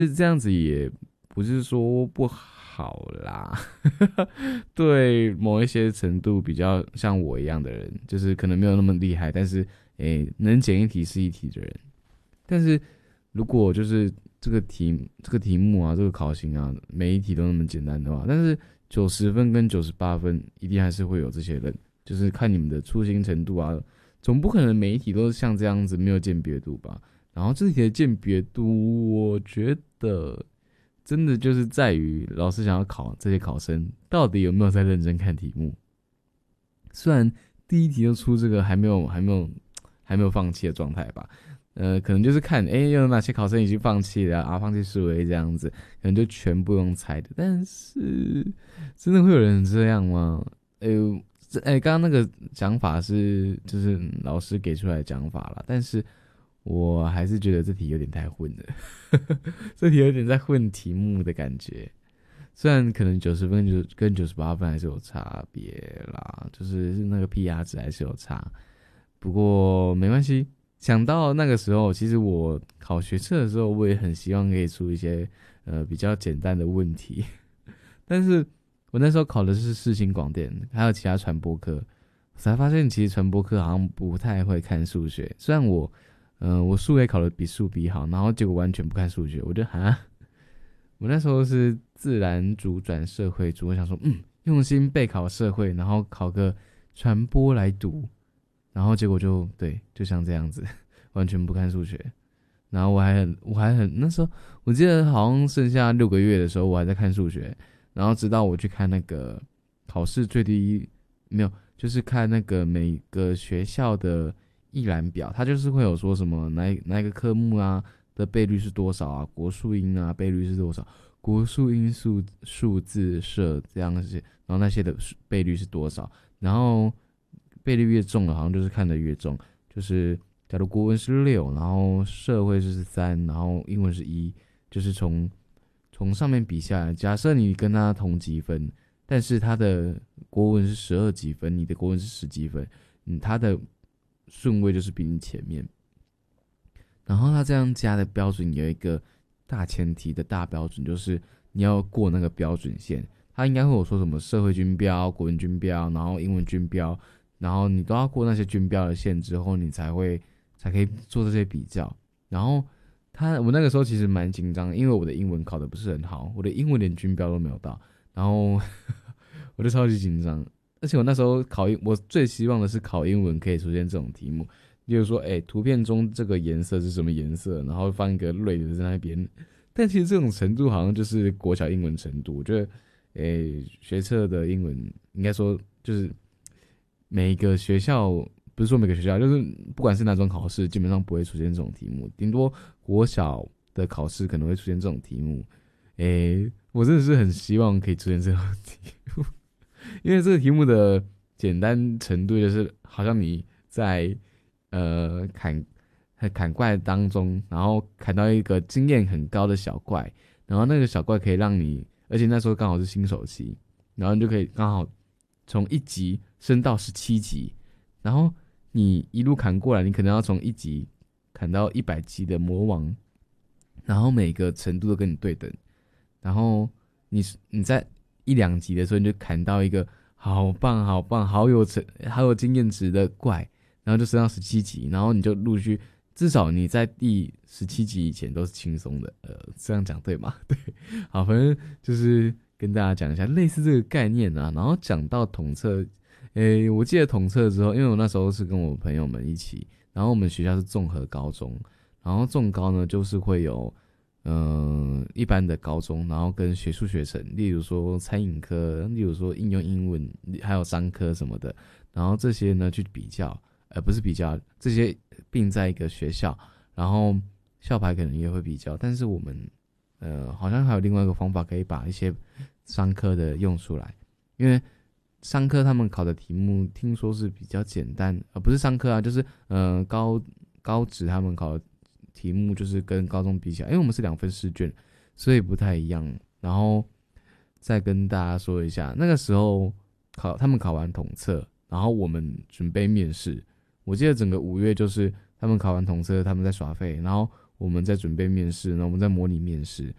就是这样子也不是说不好啦。对某一些程度比较像我一样的人，就是可能没有那么厉害，但是能减一题是一题的人。但是如果就是这个题目啊，这个考型啊，每一题都那么简单的话，但是90分跟98分一定还是会有这些人，就是看你们的粗心程度啊，总不可能每一题都是像这样子没有鉴别度吧？然后这题的鉴别度，我觉得真的就是在于老师想要考这些考生到底有没有在认真看题目。虽然第一题就出这个还没有放弃的状态吧，可能就是看有哪些考生已经放弃了放弃思维这样子，可能就全部用猜的。但是真的会有人这样吗？刚刚那个讲法是就是老师给出来的讲法啦，但是我还是觉得这题有点太混了。这题有点在混题目的感觉。虽然可能90分就跟98分还是有差别啦，就是那个 PR 值还是有差，不过没关系。想到那个时候，其实我考学测的时候，我也很希望可以出一些比较简单的问题，但是我那时候考的是世新广电，还有其他传播科，我才发现其实传播科好像不太会看数学。虽然我数学考的比数比好，然后结果完全不看数学，我就我那时候是自然组转社会组，我想说，用心备考社会，然后考个传播来读，然后结果就对，就像这样子，完全不看数学。然后我还很那时候，我记得好像剩下6个月的时候，我还在看数学，然后直到我去看那个考试最低没有，就是看那个每个学校的一览表，它就是会有说什么哪一个科目啊的倍率是多少啊，国数英啊倍率是多少，国数英数字社这样子，然后那些的倍率是多少，然后倍率越重的，好像就是看得越重，就是假如国文是6，然后社会是3，然后英文是1，就是从上面比下来，假设你跟他同积分，但是他的国文是12几分，你的国文是10几分，他的顺位就是比你前面。然后他这样加的标准有一个大前提的大标准，就是你要过那个标准线。他应该会有说什么社会均标、国文均标，然后英文均标，然后你都要过那些均标的线之后，你才可以做这些比较。然后我那个时候其实蛮紧张，因为我的英文考的不是很好，我的英文连均标都没有到，然后我就超级紧张。而且我那时候我最希望的是考英文可以出现这种题目，例如说，图片中这个颜色是什么颜色，然后放一个类的在那边。但其实这种程度好像就是国小英文程度，我觉得，学测的英文应该说就是每一个学校，不是说每个学校，就是不管是哪种考试，基本上不会出现这种题目，顶多国小的考试可能会出现这种题目。我真的是很希望可以出现这种题目，因为这个题目的简单程度就是好像你在砍怪当中，然后砍到一个经验很高的小怪，然后那个小怪可以让你，而且那时候刚好是新手期，然后你就可以刚好从1级升到17级，然后你一路砍过来，你可能要从1级砍到100级的魔王，然后每个程度都跟你对等，然后你在1、2级的时候，你就砍到一个好棒好棒好有经验值的怪，然后就升到17级，然后你就陆续，至少你在第17级以前都是轻松的。这样讲对吗？对，好，反正就是跟大家讲一下类似这个概念啊。然后讲到统测，我记得统测之后，因为我那时候是跟我朋友们一起，然后我们学校是综合高中，然后综高呢就是会有一般的高中，然后跟学术学程，例如说餐饮科，例如说应用英文，还有商科什么的，然后这些呢去比较，不是比较，这些并在一个学校，然后校牌可能也会比较，但是我们好像还有另外一个方法可以把一些商科的用出来，因为商科他们考的题目听说是比较简单，不是商科啊，就是高职他们考的题目就是跟高中比起来，因为我们是2份试卷，所以不太一样。然后再跟大家说一下，那个时候他们考完统测，然后我们准备面试。我记得整个5月就是他们考完统测，他们在耍废，然后我们在准备面试，然后我们在模拟面试，